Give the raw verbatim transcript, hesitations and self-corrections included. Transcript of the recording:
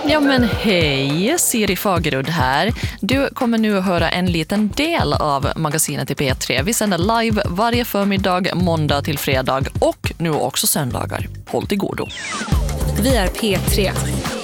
Ja men hej, Siri Fagerud här. Du kommer nu att höra en liten del av magasinet i P tre. Vi sänder live varje förmiddag, måndag till fredag och nu också söndagar. Håll till godo. Vi är P tre.